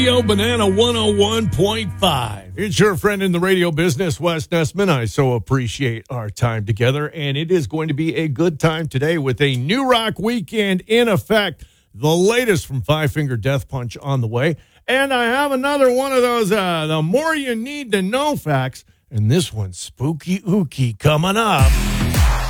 Radio Banana 101.5. It's your friend in the radio business, Wes Nessman. I so appreciate our time together, and it is going to be a good time today with a New Rock weekend in effect. The latest from Five Finger Death Punch on the way. And I have another one of those, the more you need to know facts. And this one's spooky ooky coming up.